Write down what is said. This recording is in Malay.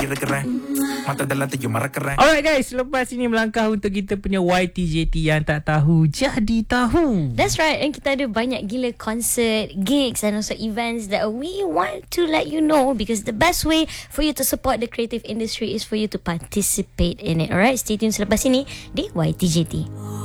Alright guys, lepas ini melangkah untuk kita punya YTJT yang tak tahu jadi tahu. That's right. And kita ada banyak gila concert, gigs and also events that we want to let you know, because the best way for you to support the creative industry is for you to participate in it. Alright, stay tuned selepas ini di YTJT.